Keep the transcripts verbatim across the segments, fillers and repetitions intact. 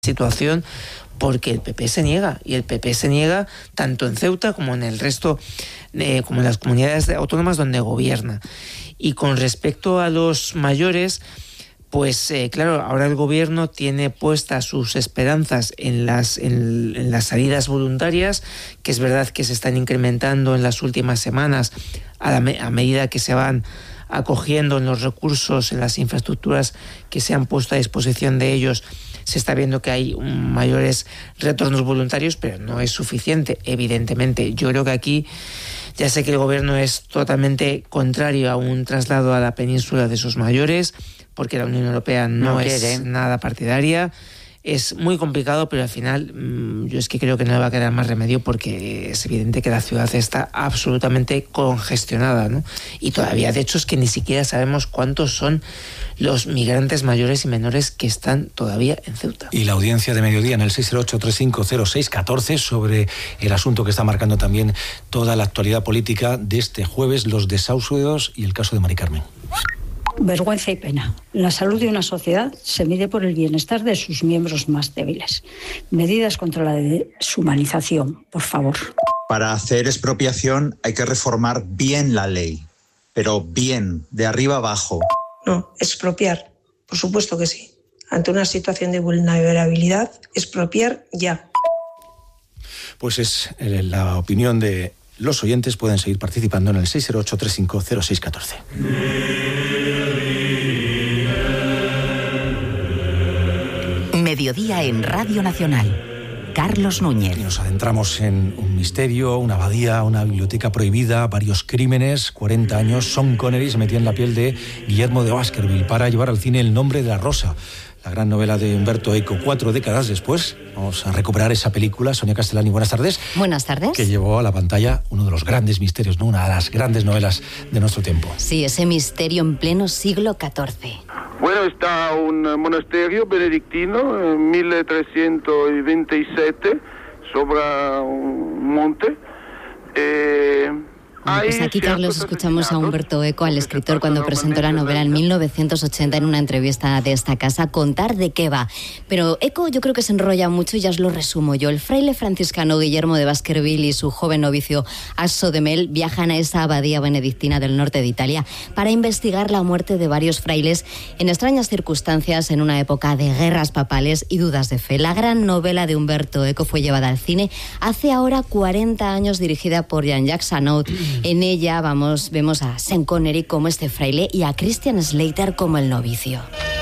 situación porque el P P se niega, y el P P se niega tanto en Ceuta como en el resto, eh, como en las comunidades autónomas donde gobierna. Y con respecto a los mayores, pues eh, claro, ahora el gobierno tiene puestas sus esperanzas en las, en, en las salidas voluntarias, que es verdad que se están incrementando en las últimas semanas a, la, a medida que se van acogiendo en los recursos, en las infraestructuras que se han puesto a disposición de ellos. Se está viendo que hay mayores retornos voluntarios, pero no es suficiente, evidentemente. Yo creo que aquí, ya sé que el gobierno es totalmente contrario a un traslado a la península de esos mayores, porque la Unión Europea no, no es quiere. nada partidaria. Es muy complicado, pero al final mmm, yo es que creo que no le va a quedar más remedio, porque es evidente que la ciudad está absolutamente congestionada, ¿no? Y todavía, de hecho, es que ni siquiera sabemos cuántos son los migrantes mayores y menores que están todavía en Ceuta. Y la audiencia de mediodía en el seis cero ocho, tres cinco cero, seis uno cuatro sobre el asunto que está marcando también toda la actualidad política de este jueves, los desahucios y el caso de Mari Carmen. Vergüenza y pena. La salud de una sociedad se mide por el bienestar de sus miembros más débiles. Medidas contra la deshumanización, por favor. Para hacer expropiación hay que reformar bien la ley, pero bien, de arriba abajo. No, expropiar, por supuesto que sí. Ante una situación de vulnerabilidad, expropiar ya. Pues es la opinión de los oyentes. Pueden seguir participando en el seis cero ocho, tres cinco cero, seis uno cuatro. Mediodía en Radio Nacional. Carlos Núñez. Y nos adentramos en un misterio, una abadía, una biblioteca prohibida, varios crímenes, cuarenta años. Sean Connery se metía en la piel de Guillermo de Baskerville para llevar al cine El nombre de la rosa, la gran novela de Umberto Eco. Cuatro décadas después vamos a recuperar esa película. Sonia Castellani, buenas tardes. Buenas tardes. Que llevó a la pantalla uno de los grandes misterios, ¿no? Una de las grandes novelas de nuestro tiempo. Sí, ese misterio en pleno siglo catorce. Bueno, está un monasterio benedictino en mil trescientos veintisiete sobre un monte. Eh, Bueno, pues aquí, Carlos, escuchamos a Umberto Eco, al escritor, cuando presentó la novela en mil novecientos ochenta en una entrevista de esta casa, contar de qué va. Pero Eco yo creo que se enrolla mucho y ya os lo resumo yo. El fraile franciscano Guillermo de Baskerville y su joven novicio Asso de Mel viajan a esa abadía benedictina del norte de Italia para investigar la muerte de varios frailes en extrañas circunstancias en una época de guerras papales y dudas de fe. La gran novela de Umberto Eco fue llevada al cine hace ahora cuarenta años, dirigida por Jean-Jacques Annaud. En ella vamos, vemos a Sean Connery como este fraile y a Christian Slater como el novicio.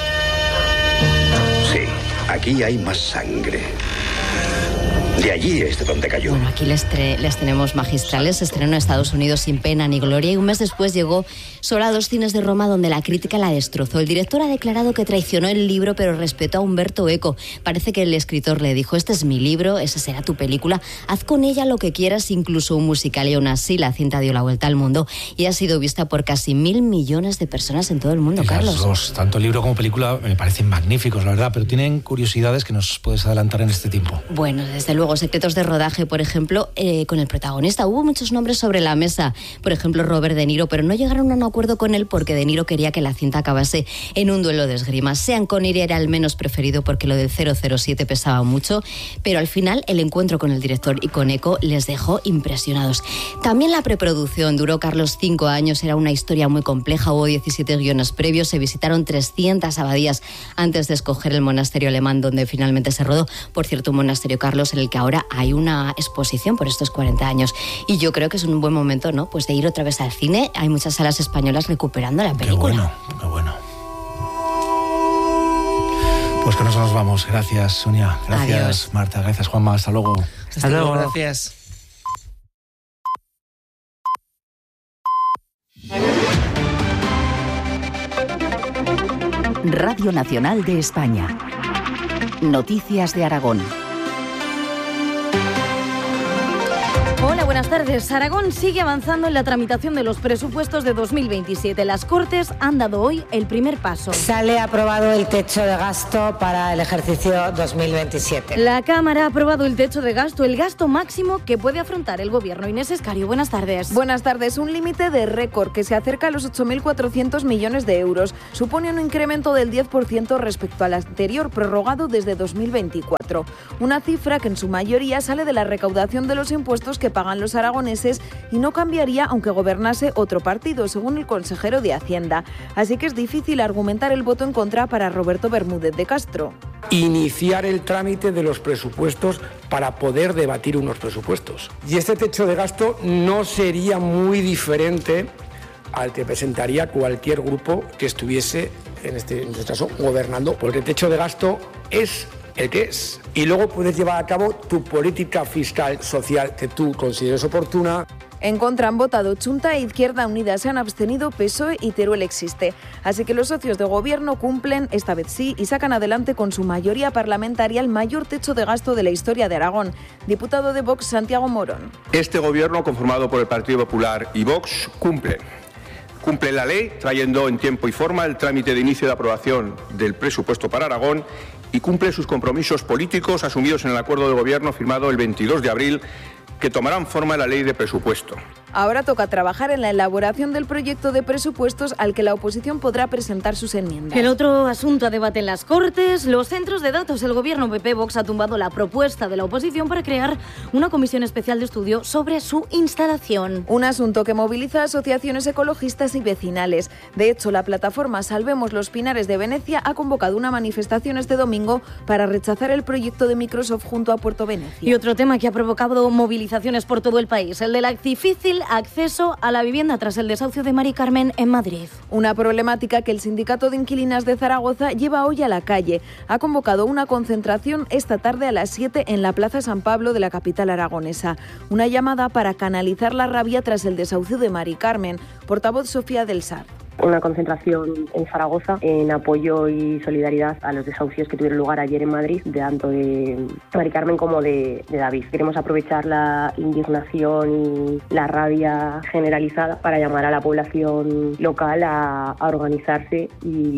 Sí, aquí hay más sangre. De allí es de donde cayó. Bueno, aquí les, tre- les tenemos magistrales. Se estrenó en Estados Unidos sin pena ni gloria y un mes después llegó solo a dos cines de Roma, donde la crítica la destrozó. El director ha declarado que traicionó el libro, pero respetó a Umberto Eco. Parece que el escritor le dijo: este es mi libro, esa será tu película, haz con ella lo que quieras, incluso un musical. Y aún así la cinta dio la vuelta al mundo y ha sido vista por casi mil millones de personas en todo el mundo, y Carlos. Las dos, tanto el libro como película, me parecen magníficos, la verdad, pero tienen curiosidades que nos puedes adelantar en este tiempo. Bueno, desde luego, secretos de rodaje, por ejemplo, eh, con el protagonista. Hubo muchos nombres sobre la mesa, por ejemplo, Robert De Niro, pero no llegaron a un acuerdo con él porque De Niro quería que la cinta acabase en un duelo de esgrima. Sean Connery era el menos preferido porque lo del cero cero siete pesaba mucho, pero al final el encuentro con el director y con Eco les dejó impresionados. También la preproducción duró, Carlos, cinco años, era una historia muy compleja, hubo diecisiete guiones previos, se visitaron trescientas abadías antes de escoger el monasterio alemán donde finalmente se rodó. Por cierto, un monasterio, Carlos, en el que ahora hay una exposición por estos cuarenta años. Y yo creo que es un buen momento, ¿no?, pues de ir otra vez al cine. Hay muchas salas españolas recuperando la película. Qué bueno, qué bueno. Pues con eso nos vamos. Gracias, Sonia. Gracias, adiós. Marta. Gracias, Juanma. Hasta luego. Hasta, Hasta luego. luego. Gracias. Radio Nacional de España. Noticias de Aragón. Hola, buenas buenas tardes. Aragón sigue avanzando en la tramitación de los presupuestos de dos mil veintisiete. Las Cortes han dado hoy el primer paso. Sale aprobado el techo de gasto para el ejercicio dos mil veintisiete. La Cámara ha aprobado el techo de gasto, el gasto máximo que puede afrontar el Gobierno. Inés Escario, buenas tardes. Buenas tardes. Un límite de récord que se acerca a los ocho mil cuatrocientos millones de euros. Supone un incremento del diez por ciento respecto al anterior, prorrogado desde dos mil veinticuatro. Una cifra que en su mayoría sale de la recaudación de los impuestos que pagan los aragoneses y no cambiaría aunque gobernase otro partido, según el consejero de Hacienda. Así que es difícil argumentar el voto en contra para Roberto Bermúdez de Castro. Iniciar el trámite de los presupuestos para poder debatir unos presupuestos. Y este techo de gasto no sería muy diferente al que presentaría cualquier grupo que estuviese, en este, en este caso, gobernando, porque el techo de gasto es el que es. Y luego puedes llevar a cabo tu política fiscal social que tú consideres oportuna. En contra han votado Chunta e Izquierda Unida, se han abstenido P S O E y Teruel existe. Así que los socios de gobierno cumplen, esta vez sí, y sacan adelante con su mayoría parlamentaria el mayor techo de gasto de la historia de Aragón. Diputado de Vox, Santiago Morón. Este gobierno, conformado por el Partido Popular y Vox, cumple. Cumple la ley, trayendo en tiempo y forma el trámite de inicio de aprobación del presupuesto para Aragón y cumple sus compromisos políticos asumidos en el acuerdo de gobierno firmado el veintidós de abril, que tomarán forma en la ley de presupuesto. Ahora toca trabajar en la elaboración del proyecto de presupuestos al que la oposición podrá presentar sus enmiendas. El otro asunto a debate en las Cortes, los centros de datos. El Gobierno P P Vox ha tumbado la propuesta de la oposición para crear una comisión especial de estudio sobre su instalación. Un asunto que moviliza a asociaciones ecologistas y vecinales. De hecho, la plataforma Salvemos los Pinares de Venecia ha convocado una manifestación este domingo para rechazar el proyecto de Microsoft junto a Puerto Venecia. Y otro tema que ha provocado movilizaciones por todo el país, el de la difícil acceso a la vivienda tras el desahucio de Mari Carmen en Madrid. Una problemática que el Sindicato de Inquilinas de Zaragoza lleva hoy a la calle. Ha convocado una concentración esta tarde a las siete en la Plaza San Pablo de la capital aragonesa. Una llamada para canalizar la rabia tras el desahucio de Mari Carmen. Portavoz Sofía del Sar. Una concentración en Zaragoza en apoyo y solidaridad a los desahucios que tuvieron lugar ayer en Madrid, de tanto de Mari Carmen como de, de David. Queremos aprovechar la indignación y la rabia generalizada para llamar a la población local a, a organizarse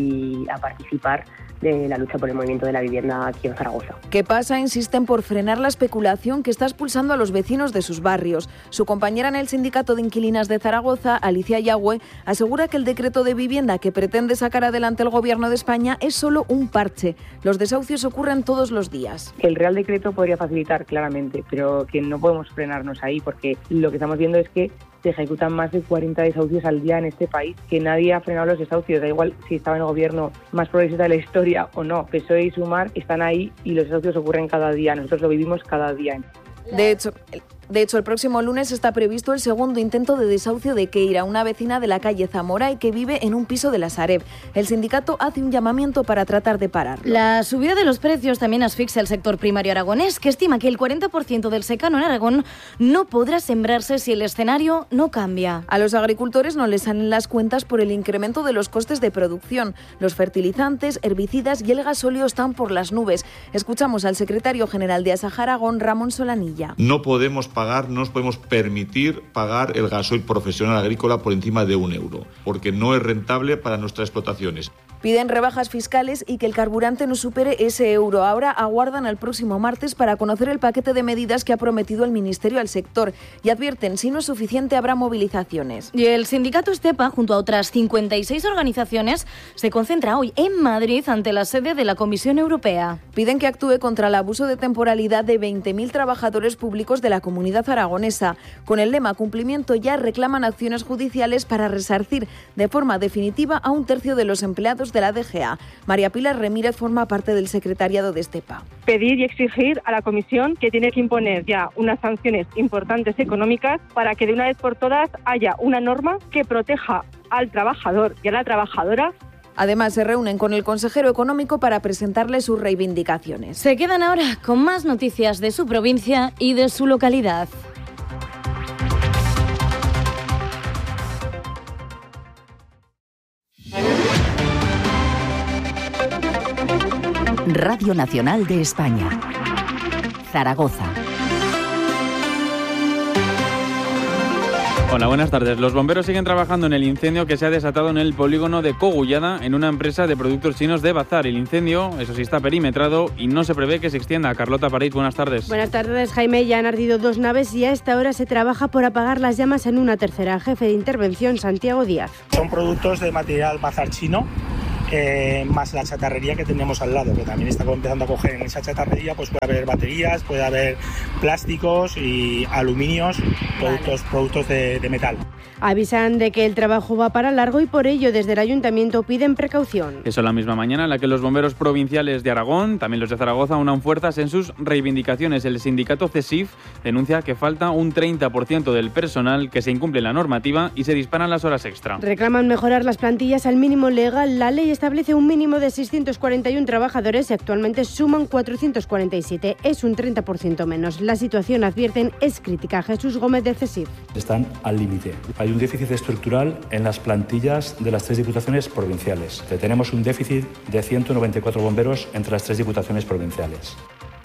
y a participar de la lucha por el movimiento de la vivienda aquí en Zaragoza. ¿Qué pasa? Insisten por frenar la especulación que está expulsando a los vecinos de sus barrios. Su compañera en el Sindicato de Inquilinas de Zaragoza, Alicia Yagüe, asegura que el decreto de vivienda que pretende sacar adelante el Gobierno de España es solo un parche. Los desahucios ocurren todos los días. El Real Decreto podría facilitar claramente, pero que no podemos frenarnos ahí, porque lo que estamos viendo es que se ejecutan más de cuarenta desahucios al día en este país, que nadie ha frenado los desahucios, da igual si estaba en el gobierno más progresista de la historia o no. P S O E y Sumar están ahí y los desahucios ocurren cada día, nosotros lo vivimos cada día. De hecho, de hecho, el próximo lunes está previsto el segundo intento de desahucio de Keira, una vecina de la calle Zamora y que vive en un piso de la Sareb. El sindicato hace un llamamiento para tratar de pararlo. La subida de los precios también asfixia al sector primario aragonés, que estima que el cuarenta por ciento del secano en Aragón no podrá sembrarse si el escenario no cambia. A los agricultores no les salen las cuentas por el incremento de los costes de producción. Los fertilizantes, herbicidas y el gasóleo están por las nubes. Escuchamos al secretario general de Asaja Aragón, Ramón Solanilla. No podemos pagar, no nos podemos permitir pagar el gasoil profesional agrícola por encima de un euro, porque no es rentable para nuestras explotaciones. Piden rebajas fiscales y que el carburante no supere ese euro. Ahora aguardan al próximo martes para conocer el paquete de medidas que ha prometido el Ministerio al sector y advierten, si no es suficiente, habrá movilizaciones. Y el sindicato Estepa, junto a otras cincuenta y seis organizaciones, se concentra hoy en Madrid ante la sede de la Comisión Europea. Piden que actúe contra el abuso de temporalidad de veinte mil trabajadores públicos de la comunidad aragonesa. Con el lema Cumplimiento ya, reclaman acciones judiciales para resarcir de forma definitiva a un tercio de los empleados de la D G A. María Pilar Remírez forma parte del secretariado de Estepa. Pedir y exigir a la Comisión que tiene que imponer ya unas sanciones importantes económicas para que de una vez por todas haya una norma que proteja al trabajador y a la trabajadora. Además, se reúnen con el consejero económico para presentarle sus reivindicaciones. Se quedan ahora con más noticias de su provincia y de su localidad. Radio Nacional de España. Zaragoza. Hola, buenas tardes. Los bomberos siguen trabajando en el incendio que se ha desatado en el polígono de Cogullada, en una empresa de productos chinos de Bazar. El incendio, eso sí, está perimetrado y no se prevé que se extienda. Carlota París, buenas tardes. Buenas tardes, Jaime. Ya han ardido dos naves y a esta hora se trabaja por apagar las llamas en una tercera. Jefe de intervención, Santiago Díaz. Son productos de material Bazar chino. Eh, más la chatarrería que tenemos al lado, que también está empezando a coger en esa chatarrería, pues puede haber baterías, puede haber plásticos y aluminios, productos, vale. productos de, de metal. Avisan de que el trabajo va para largo y por ello desde el ayuntamiento piden precaución. Eso la misma mañana en la que los bomberos provinciales de Aragón, también los de Zaragoza, unan fuerzas en sus reivindicaciones. El sindicato CESIF denuncia que falta un treinta por ciento del personal, que se incumple la normativa y se disparan las horas extra. Reclaman mejorar las plantillas al mínimo legal. La ley establece un mínimo de seiscientos cuarenta y uno trabajadores y actualmente suman cuatrocientos cuarenta y siete. Es un treinta por ciento menos. La situación, advierten, es crítica. Jesús Gómez de CESIF. Están al límite. Hay un déficit estructural en las plantillas de las tres diputaciones provinciales. Tenemos un déficit de ciento noventa y cuatro bomberos entre las tres diputaciones provinciales.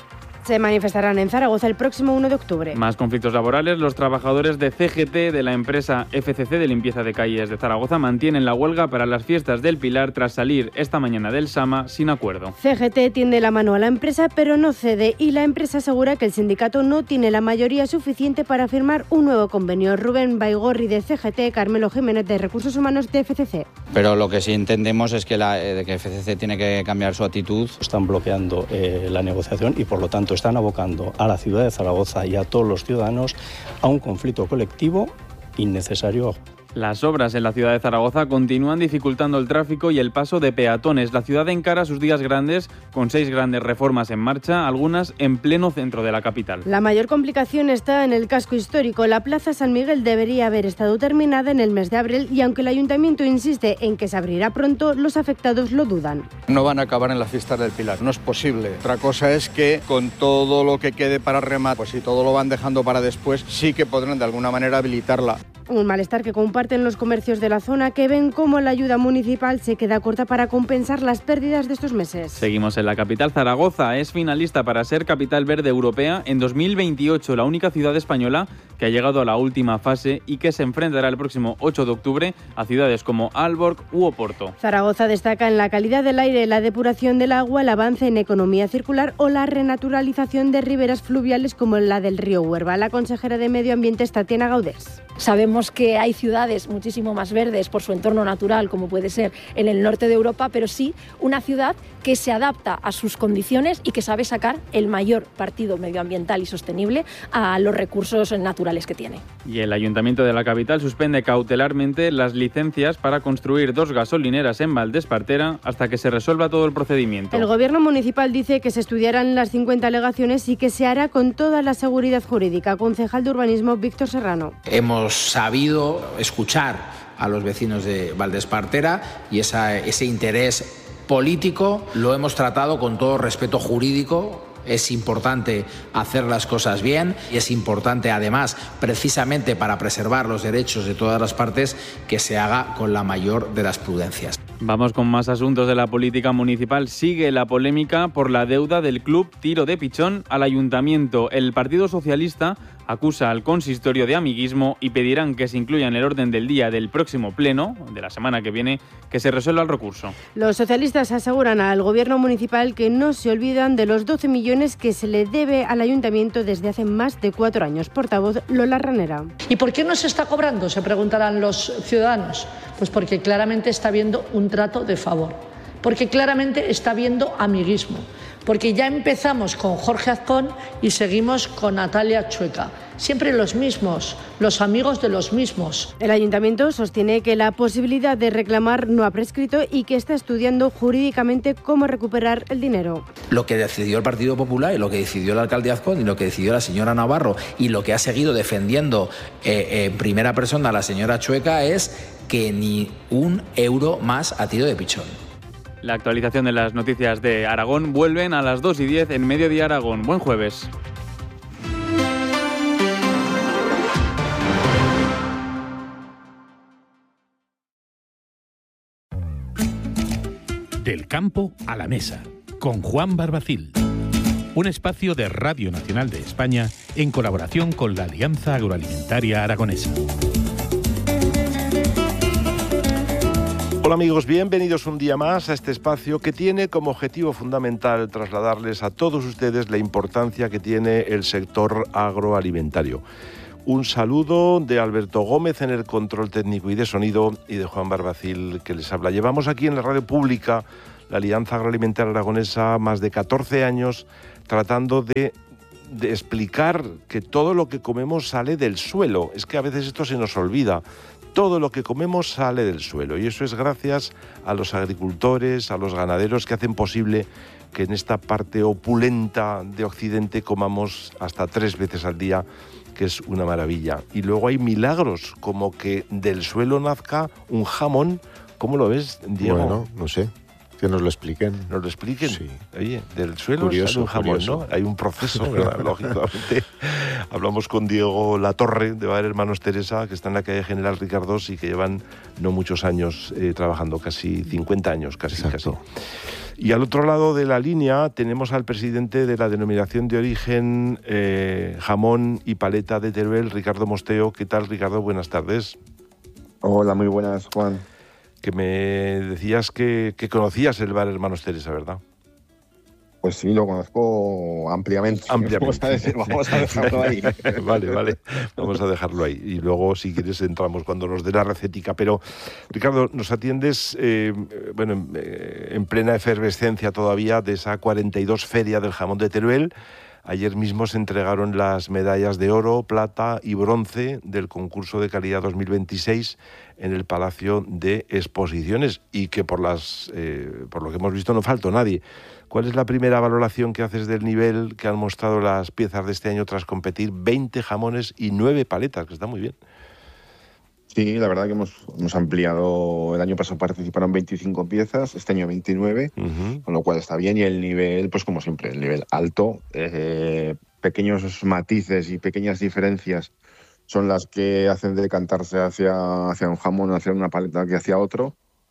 Se manifestarán en Zaragoza el próximo uno de octubre. Más conflictos laborales. Los trabajadores de C G T de la empresa F C C de limpieza de calles de Zaragoza mantienen la huelga para las fiestas del Pilar tras salir esta mañana del Sama sin acuerdo. C G T tiende la mano a la empresa pero no cede y la empresa asegura que el sindicato no tiene la mayoría suficiente para firmar un nuevo convenio. Rubén Baigorri de C G T, Carmelo Jiménez de Recursos Humanos de F C C. Pero lo que sí entendemos es que, la, eh, que F C C tiene que cambiar su actitud. Están bloqueando eh, la negociación y por lo tanto están abocando a la ciudad de Zaragoza y a todos los ciudadanos a un conflicto colectivo innecesario. Las obras en la ciudad de Zaragoza continúan dificultando el tráfico y el paso de peatones. La ciudad encara sus días grandes con seis grandes reformas en marcha, algunas en pleno centro de la capital. La mayor complicación está en el casco histórico. La Plaza San Miguel debería haber estado terminada en el mes de abril y aunque el ayuntamiento insiste en que se abrirá pronto, los afectados lo dudan. No van a acabar en las fiestas del Pilar, no es posible. Otra cosa es que con todo lo que quede para rematar, pues si todo lo van dejando para después, sí que podrán de alguna manera habilitarla. Un malestar que comparten los comercios de la zona, que ven cómo la ayuda municipal se queda corta para compensar las pérdidas de estos meses. Seguimos en la capital. Zaragoza es finalista para ser capital verde europea en dos mil veintiocho, la única ciudad española que ha llegado a la última fase y que se enfrentará el próximo ocho de octubre a ciudades como Aalborg u Oporto. Zaragoza destaca en la calidad del aire, la depuración del agua, el avance en economía circular o la renaturalización de riberas fluviales como la del río Huerva. La consejera de Medio Ambiente es Tatiana Gaudés. Sabemos que hay ciudades muchísimo más verdes por su entorno natural, como puede ser en el norte de Europa, pero sí una ciudad que se adapta a sus condiciones y que sabe sacar el mayor partido medioambiental y sostenible a los recursos naturales que tiene. Y el Ayuntamiento de la capital suspende cautelarmente las licencias para construir dos gasolineras en Valdespartera hasta que se resuelva todo el procedimiento. El Gobierno municipal dice que se estudiarán las cincuenta alegaciones y que se hará con toda la seguridad jurídica. Concejal de Urbanismo, Víctor Serrano. Hemos sabido escuchar a los vecinos de Valdespartera y esa, ese interés político lo hemos tratado con todo respeto jurídico. Es importante hacer las cosas bien y es importante, además, precisamente para preservar los derechos de todas las partes, que se haga con la mayor de las prudencias. Vamos con más asuntos de la política municipal. Sigue la polémica por la deuda del club Tiro de Pichón al ayuntamiento. El Partido Socialista acusa al consistorio de amiguismo y pedirán que se incluya en el orden del día del próximo pleno, de la semana que viene, que se resuelva el recurso. Los socialistas aseguran al gobierno municipal que no se olvidan de los doce millones que se le debe al ayuntamiento desde hace más de cuatro años. Portavoz Lola Ranera. ¿Y por qué no se está cobrando?, se preguntarán los ciudadanos. Pues porque claramente está habiendo un trato de favor, porque claramente está habiendo amiguismo, porque ya empezamos con Jorge Azcón y seguimos con Natalia Chueca. Siempre los mismos, los amigos de los mismos. El ayuntamiento sostiene que la posibilidad de reclamar no ha prescrito y que está estudiando jurídicamente cómo recuperar el dinero. Lo que decidió el Partido Popular y lo que decidió el alcalde Azcón y lo que decidió la señora Navarro y lo que ha seguido defendiendo eh, en primera persona la señora Chueca es que ni un euro más a Tiro de Pichón. La actualización de las noticias de Aragón vuelven a las dos y diez en Mediodía Aragón. Buen jueves. Del campo a la mesa, con Juan Barbacil. Un espacio de Radio Nacional de España en colaboración con la Alianza Agroalimentaria Aragonesa. Hola amigos, bienvenidos un día más a este espacio que tiene como objetivo fundamental trasladarles a todos ustedes la importancia que tiene el sector agroalimentario. Un saludo de Alberto Gómez en el control técnico y de sonido y de Juan Barbacil que les habla. Llevamos aquí en la radio pública, la Alianza Agroalimentaria Aragonesa, más de catorce años tratando de, de explicar que todo lo que comemos sale del suelo. Es que a veces esto se nos olvida. Todo lo que comemos sale del suelo y eso es gracias a los agricultores, a los ganaderos que hacen posible que en esta parte opulenta de Occidente comamos hasta tres veces al día, que es una maravilla. Y luego hay milagros, como que del suelo nazca un jamón. ¿Cómo lo ves, Diego? Bueno, no sé. Que nos lo expliquen. ¿Nos lo expliquen? Sí. Oye, del suelo curioso, sale un jamón, curioso. ¿No? Hay un proceso, ¿verdad? Lógicamente. Hablamos con Diego Latorre, de Baer Hermanos Teresa, que está en la calle General Ricardós y que llevan no muchos años eh, trabajando, casi cincuenta años, casi, Exacto. casi. Y al otro lado de la línea tenemos al presidente de la denominación de origen eh, jamón y paleta de Teruel, Ricardo Mosteo. ¿Qué tal, Ricardo? Buenas tardes. Hola, muy buenas, Juan. Que me decías que, que conocías el Bar Hermanos Teresa, ¿verdad? Pues sí, lo conozco ampliamente. Ampliamente. Vamos a, decir, vamos a dejarlo ahí. Vale, vale. Vamos a dejarlo ahí. Y luego, si quieres, entramos cuando nos dé la recetica. Pero, Ricardo, nos atiendes eh, bueno, en, en plena efervescencia todavía de esa cuarenta y dos Feria del Jamón de Teruel. Ayer mismo se entregaron las medallas de oro, plata y bronce del concurso de calidad dos mil veintiséis en el Palacio de Exposiciones y que por las eh, por lo que hemos visto no faltó nadie. ¿Cuál es la primera valoración que haces del nivel que han mostrado las piezas de este año tras competir veinte jamones y nueve paletas, que está muy bien? Sí, la verdad que hemos, hemos ampliado. El año pasado participaron veinticinco piezas, este año veintinueve, uh-huh. Con lo cual está bien. Y el nivel, pues como siempre, el nivel alto, eh, pequeños matices y pequeñas diferencias son las que hacen decantarse hacia, hacia un jamón, hacia una paleta que hacia otro.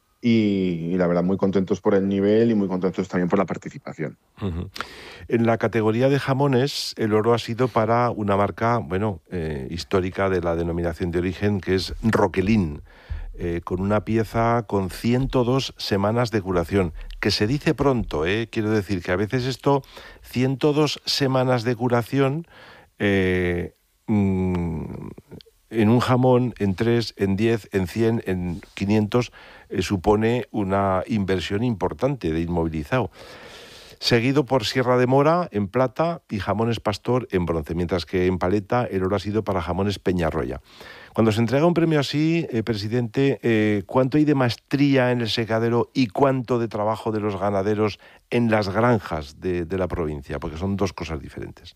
Y, y la verdad, muy contentos por el nivel y muy contentos también por la participación. Uh-huh. En la categoría de jamones, el oro ha sido para una marca, bueno, eh, histórica de la denominación de origen, que es Roquelin, eh, con una pieza con ciento dos semanas de curación, que se dice pronto, eh, quiero decir que a veces esto, ciento dos semanas de curación, eh, mmm, en un jamón, en tres, en diez, en cien, en quinientos, eh, supone una inversión importante de inmovilizado. Seguido por Sierra de Mora en plata y jamones Pastor en bronce, mientras que en paleta el oro ha sido para jamones Peñarroya. Cuando se entrega un premio así, eh, presidente, eh, ¿cuánto hay de maestría en el secadero y cuánto de trabajo de los ganaderos en las granjas de, de la provincia? Porque son dos cosas diferentes.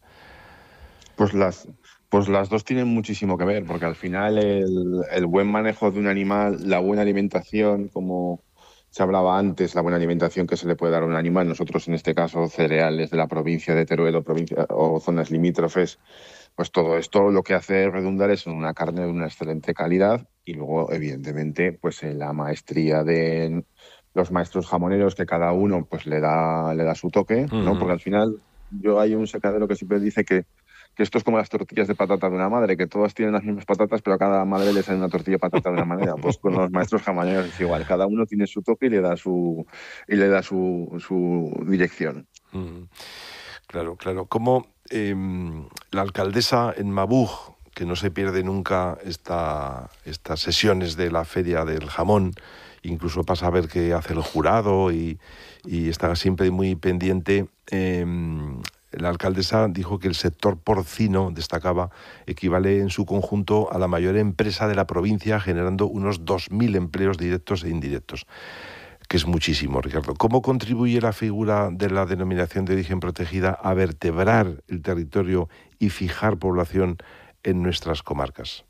Pues las... Pues las dos tienen muchísimo que ver, porque al final el, el buen manejo de un animal, la buena alimentación, como se hablaba antes, la buena alimentación que se le puede dar a un animal, nosotros en este caso cereales de la provincia de Teruel o, provincia, o zonas limítrofes, pues todo esto lo que hace redundar es en una carne de una excelente calidad y luego evidentemente pues en la maestría de los maestros jamoneros que cada uno pues le da, le da su toque, uh-huh. ¿no? Porque al final yo hay un secadero que siempre dice que que esto es como las tortillas de patata de una madre, que todas tienen las mismas patatas, pero a cada madre le sale una tortilla de patata de una manera. Pues con los maestros jamoneros es igual, cada uno tiene su toque y le da su y le da su, su dirección. Mm, claro, claro. Como eh, la alcaldesa en Mabuj, que no se pierde nunca esta, estas sesiones de la Feria del Jamón, incluso pasa a ver qué hace el jurado y, y está siempre muy pendiente. Eh, La alcaldesa dijo que el sector porcino, destacaba, equivale en su conjunto a la mayor empresa de la provincia, generando unos dos mil empleos directos e indirectos, que es muchísimo, Ricardo. ¿Cómo contribuye la figura de la denominación de origen protegida a vertebrar el territorio y fijar población en nuestras comarcas?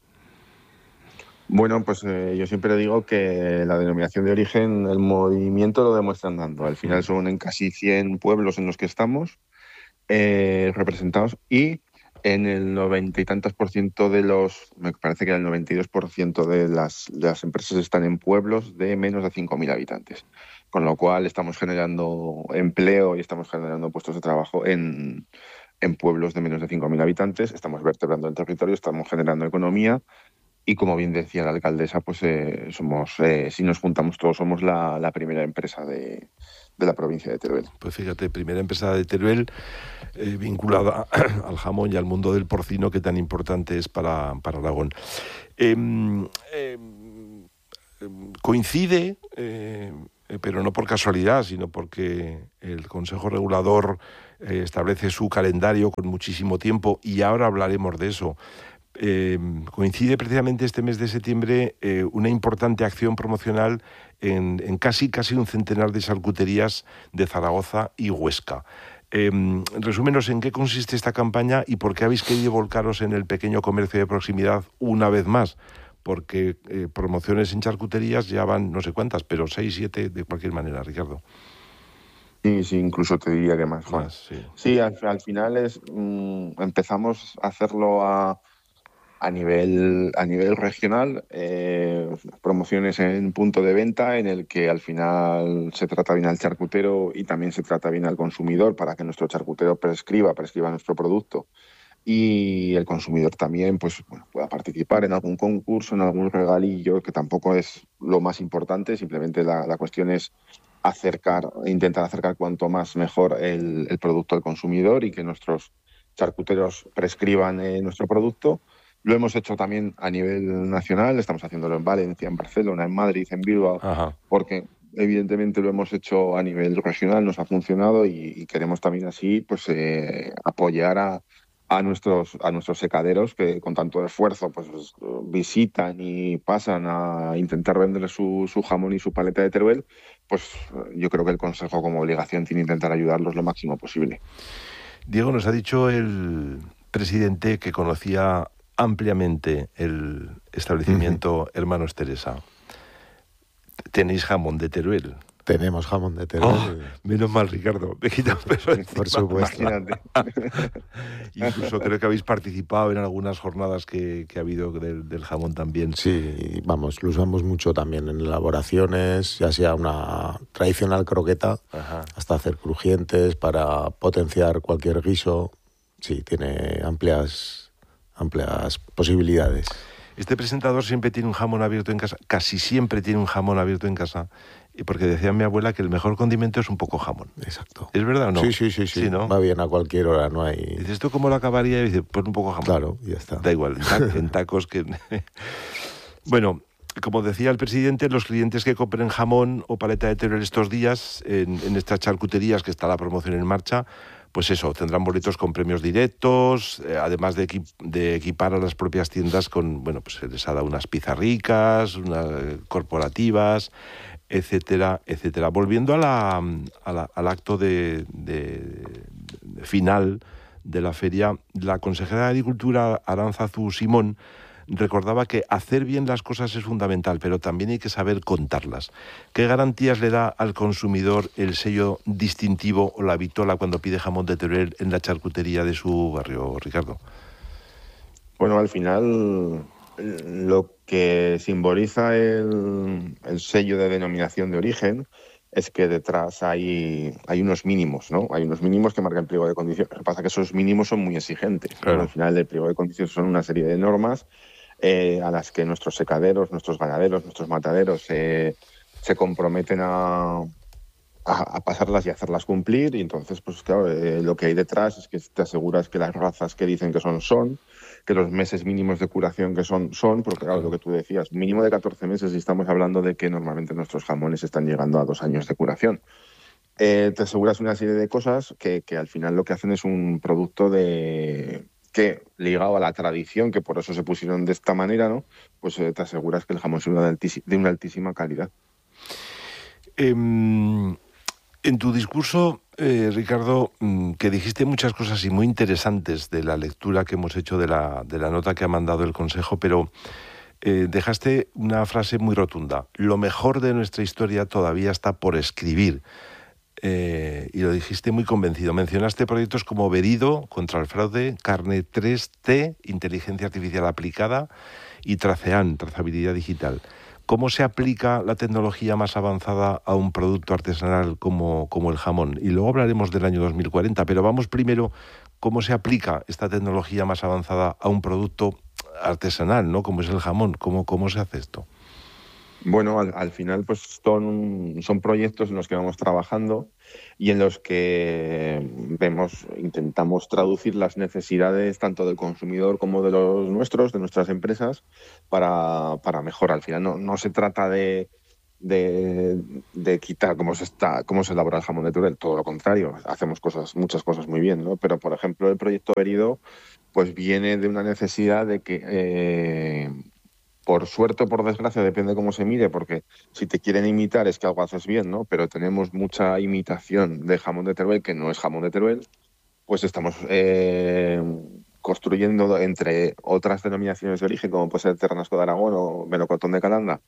Bueno, pues eh, yo siempre digo que la denominación de origen, el movimiento lo demuestra andando. Al final son en casi cien pueblos en los que estamos, Eh, representados y en el noventa y tantos por ciento de los, me parece que el noventa y dos por ciento de las, de las empresas están en pueblos de menos de cinco mil habitantes, con lo cual estamos generando empleo y estamos generando puestos de trabajo en, en pueblos de menos de cinco mil habitantes, estamos vertebrando el territorio, estamos generando economía Y como bien decía la alcaldesa, pues eh, somos, eh, si nos juntamos todos, somos la, la primera empresa de, de la provincia de Teruel. Pues fíjate, primera empresa de Teruel eh, vinculada al jamón y al mundo del porcino, que tan importante es para, para Aragón. Eh, eh, coincide, eh, pero no por casualidad, sino porque el Consejo Regulador eh, establece su calendario con muchísimo tiempo, y ahora hablaremos de eso. Eh, coincide precisamente este mes de septiembre eh, una importante acción promocional en, en casi, casi un centenar de charcuterías de Zaragoza y Huesca. Eh, resúmenos en qué consiste esta campaña y por qué habéis querido volcaros en el pequeño comercio de proximidad una vez más, porque eh, promociones en charcuterías ya van no sé cuántas, pero seis, siete de cualquier manera, Ricardo. Sí, sí, incluso te diría que más, Juan. Más, sí, sí al, al final es mmm, empezamos a hacerlo a A nivel, a nivel regional, eh, promociones en punto de venta en el que al final se trata bien al charcutero y también se trata bien al consumidor para que nuestro charcutero prescriba, prescriba nuestro producto, y el consumidor también pues, bueno, pueda participar en algún concurso, en algún regalillo, que tampoco es lo más importante, simplemente la, la cuestión es acercar, intentar acercar cuanto más mejor el, el producto al consumidor y que nuestros charcuteros prescriban eh, nuestro producto. Lo hemos hecho también a nivel nacional, estamos haciéndolo en Valencia, en Barcelona, en Madrid, en Bilbao, Ajá. porque evidentemente lo hemos hecho a nivel regional, nos ha funcionado y, y queremos también así pues eh, apoyar a, a, nuestros, a nuestros secaderos que con tanto esfuerzo pues visitan y pasan a intentar vender su, su jamón y su paleta de Teruel. Pues yo creo que el Consejo como obligación tiene que intentar ayudarlos lo máximo posible. Diego, nos ha dicho el presidente que conocía ampliamente el establecimiento uh-huh. Hermanos Teresa. ¿Tenéis jamón de Teruel? Tenemos jamón de Teruel. Oh, menos mal, Ricardo. Me quita un peso encima. Por supuesto. Incluso creo que habéis participado en algunas jornadas que, que ha habido del, del jamón también. Sí, vamos, lo usamos mucho también en elaboraciones, ya sea una tradicional croqueta, Ajá. hasta hacer crujientes para potenciar cualquier guiso. Sí, tiene amplias... amplias posibilidades. Este presentador siempre tiene un jamón abierto en casa, casi siempre tiene un jamón abierto en casa, y porque decía mi abuela que el mejor condimento es un poco jamón. Exacto. ¿Es verdad o no? Sí, sí, sí, sí. ¿Sí, no? Va bien a cualquier hora, no hay... Dices, ¿esto cómo lo acabaría? Y dice, pues un poco jamón. Claro, ya está. Da igual, en tacos que... Bueno, como decía el presidente, los clientes que compren jamón o paleta de Teruel estos días en, en estas charcuterías que está la promoción en marcha, pues eso, tendrán boletos con premios directos, eh, además de, equip- de equipar a las propias tiendas con, bueno, pues se les ha dado unas pizarricas, unas eh, corporativas, etcétera, etcétera. Volviendo a la, a la, al acto de, de, de final de la feria, la consejera de Agricultura, Aránzazu Simón, recordaba que hacer bien las cosas es fundamental, pero también hay que saber contarlas. ¿Qué garantías le da al consumidor el sello distintivo o la vitola cuando pide jamón de Teruel en la charcutería de su barrio, Ricardo? Bueno, al final lo que simboliza el, el sello de denominación de origen es que detrás hay, hay unos mínimos, ¿no? Hay unos mínimos que marca el pliego de condiciones. Lo que pasa es que esos mínimos son muy exigentes. Claro. Al final el pliego de condiciones son una serie de normas Eh, a las que nuestros secaderos, nuestros ganaderos, nuestros mataderos eh, se comprometen a, a, a pasarlas y hacerlas cumplir. Y entonces, pues claro, eh, lo que hay detrás es que te aseguras que las razas que dicen que son, son, que los meses mínimos de curación que son, son, porque claro, lo que tú decías, mínimo de catorce meses, y estamos hablando de que normalmente nuestros jamones están llegando a dos años de curación. Eh, te aseguras una serie de cosas que, que al final lo que hacen es un producto de... que ligado a la tradición, que por eso se pusieron de esta manera, ¿no? Pues eh, te aseguras que el jamón es una de, altísima, de una altísima calidad. Eh, en tu discurso, eh, Ricardo, que dijiste muchas cosas y muy interesantes de la lectura que hemos hecho de la, de la nota que ha mandado el Consejo, pero eh, dejaste una frase muy rotunda. Lo mejor de nuestra historia todavía está por escribir. Eh, y lo dijiste muy convencido. Mencionaste proyectos como Verido, contra el fraude, Carne tres T, inteligencia artificial aplicada, y Tracean, trazabilidad digital. ¿Cómo se aplica la tecnología más avanzada a un producto artesanal como, como el jamón? Y luego hablaremos del año dos mil cuarenta, pero vamos primero, ¿cómo se aplica esta tecnología más avanzada a un producto artesanal, ¿no? Como es el jamón. ¿Cómo, cómo se hace esto? Bueno, al, al final pues son, son proyectos en los que vamos trabajando y en los que vemos, intentamos traducir las necesidades tanto del consumidor como de los nuestros, de nuestras empresas, para, para mejorar. Al final no, no se trata de, de, de quitar cómo se está, cómo se elabora el jamón de Teruel, todo lo contrario, hacemos cosas, muchas cosas muy bien, ¿no? Pero por ejemplo el proyecto Berido pues viene de una necesidad de que eh, por suerte o por desgracia, depende de cómo se mire, porque si te quieren imitar es que algo haces bien, ¿no? Pero tenemos mucha imitación de jamón de Teruel que no es jamón de Teruel, pues estamos eh, construyendo entre otras denominaciones de origen, como puede ser Ternasco de Aragón o Melocotón de Calanda,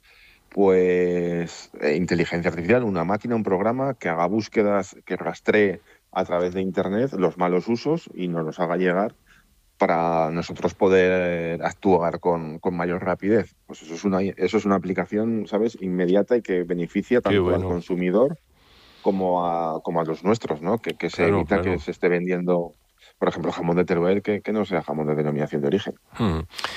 pues eh, inteligencia artificial, una máquina, un programa que haga búsquedas, que rastree a través de Internet los malos usos y nos los haga llegar para nosotros poder actuar con, con mayor rapidez. Pues eso es una eso es una aplicación, ¿sabes?, inmediata y que beneficia tanto bueno. al consumidor como a como a los nuestros, ¿no? Que, que se claro, evita claro. que se esté vendiendo, por ejemplo, jamón de Teruel que, que no sea jamón de denominación de origen. Hmm.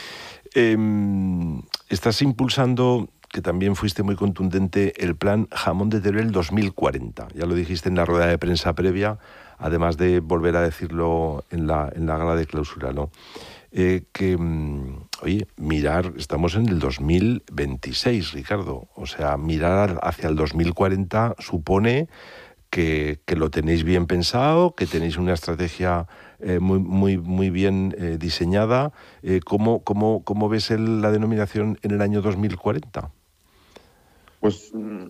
Eh, estás impulsando, que también fuiste muy contundente, el plan Jamón de Teruel dos mil cuarenta. Ya lo dijiste en la rueda de prensa previa, además de volver a decirlo en la, en la gala de clausura, ¿no? Eh, que, oye, mirar, estamos en el dos mil veintiséis, Ricardo. O sea, mirar hacia el dos mil cuarenta supone que, que lo tenéis bien pensado, que tenéis una estrategia eh, muy, muy, muy bien eh, diseñada. Eh, ¿cómo, cómo, ¿Cómo ves el, la denominación en el año dos mil cuarenta? Pues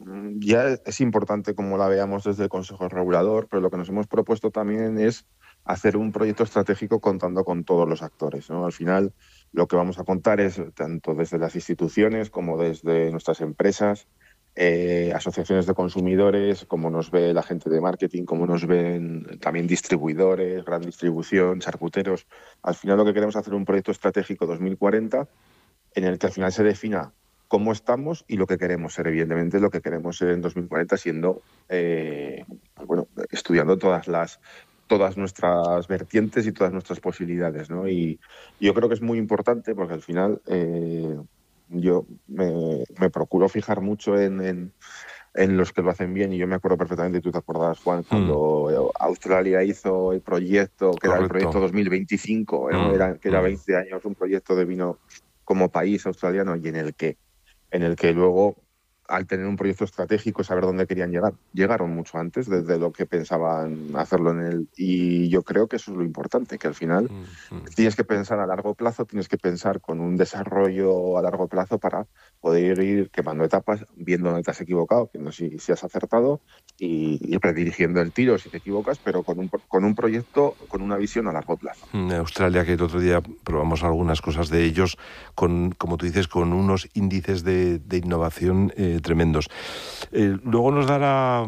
ya es importante como la veamos desde el Consejo Regulador, pero lo que nos hemos propuesto también es hacer un proyecto estratégico contando con todos los actores, ¿no? Al final lo que vamos a contar es tanto desde las instituciones como desde nuestras empresas, eh, asociaciones de consumidores, como nos ve la gente de marketing, como nos ven también distribuidores, gran distribución, charcuteros. Al final lo que queremos es hacer un proyecto estratégico dos mil cuarenta en el que al final se defina cómo estamos y lo que queremos ser, evidentemente lo que queremos ser en dos mil cuarenta, siendo eh, bueno, estudiando todas las todas nuestras vertientes y todas nuestras posibilidades, ¿no? Y yo creo que es muy importante porque al final eh, yo me, me procuro fijar mucho en, en, en los que lo hacen bien, y yo me acuerdo perfectamente, tú te acordabas, Juan, cuando mm. Australia hizo el proyecto, que Correcto. Era el proyecto dos mil veinticinco, ¿no? mm. era, que era veinte años, un proyecto de vino como país australiano, y en el que en el que luego, al tener un proyecto estratégico, saber dónde querían llegar, llegaron mucho antes de, de lo que pensaban hacerlo en él. Y yo creo que eso es lo importante, que al final mm-hmm. tienes que pensar a largo plazo, tienes que pensar con un desarrollo a largo plazo para poder ir quemando etapas, viendo dónde te has equivocado, viendo si, si has acertado y, y redirigiendo el tiro si te equivocas, pero con un, con un proyecto, con una visión a largo plazo. En Australia, que el otro día probamos algunas cosas de ellos, con, como tú dices, con unos índices de, de innovación eh, tremendos. Eh, luego nos dará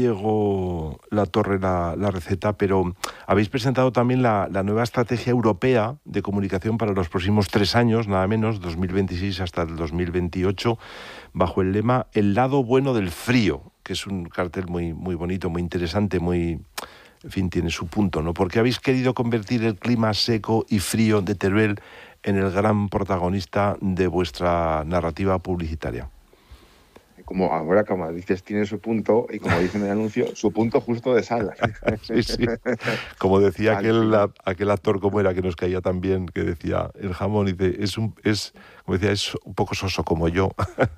Diego Latorre la, la receta, pero habéis presentado también la, la nueva estrategia europea de comunicación para los próximos tres años, nada menos, dos mil veintiséis hasta el dos mil veintiocho, bajo el lema El lado bueno del frío, que es un cartel muy, muy bonito, muy interesante, muy... En fin, tiene su punto, ¿no? Porque habéis querido convertir el clima seco y frío de Teruel en el gran protagonista de vuestra narrativa publicitaria. Como ahora, como dices, tiene su punto, y como dice en el anuncio, su punto justo de sal. Sí, sí. Como decía aquel, aquel actor, como era, que nos caía tan bien, que decía, el jamón, dice, es un, es, como decía, es un poco soso como yo.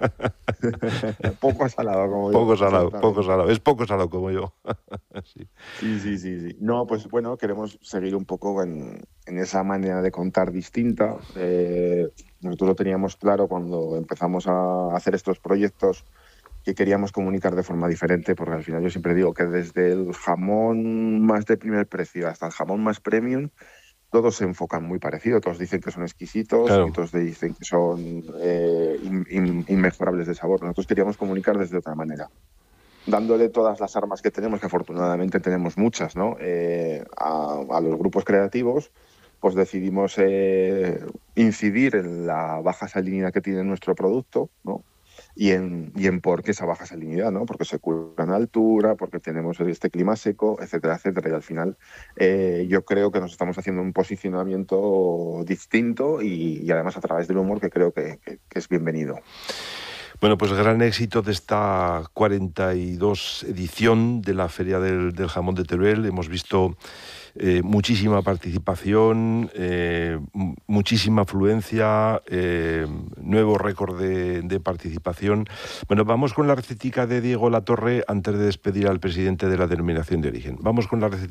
Poco salado como yo. Poco salado, poco salado. Es poco salado como yo. Sí. Sí, sí, sí, sí. No, pues bueno, queremos seguir un poco en, en esa manera de contar distinta. Eh, nosotros lo teníamos claro cuando empezamos a hacer estos proyectos, que queríamos comunicar de forma diferente, porque al final yo siempre digo que desde el jamón más de primer precio hasta el jamón más premium, todos se enfocan muy parecido, todos dicen que son exquisitos, claro. y todos dicen que son eh, in, in, inmejorables de sabor. Nosotros queríamos comunicar desde otra manera, dándole todas las armas que tenemos, que afortunadamente tenemos muchas, ¿no? Eh, a, a los grupos creativos, pues decidimos eh, incidir en la baja salinidad que tiene nuestro producto, ¿no? y en, y en por qué esa baja salinidad, ¿no? Porque se cura en altura, porque tenemos este clima seco, etcétera, etcétera. Y al final eh, yo creo que nos estamos haciendo un posicionamiento distinto y, y además a través del humor que creo que, que, que es bienvenido. Bueno, pues gran éxito de esta cuarenta y dos edición de la Feria del, del Jamón de Teruel. Hemos visto eh, muchísima participación, eh, muchísima afluencia, eh, nuevo récord de, de participación. Bueno, vamos con la recetica de Diego Latorre antes de despedir al presidente de la Denominación de Origen. Vamos con la recetica.